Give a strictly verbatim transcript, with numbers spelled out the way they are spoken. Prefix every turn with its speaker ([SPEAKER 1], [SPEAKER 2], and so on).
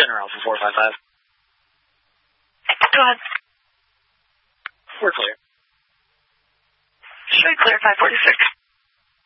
[SPEAKER 1] Center Alpha four five five.
[SPEAKER 2] Go ahead.
[SPEAKER 1] We're clear.
[SPEAKER 2] Should clear five forty-six.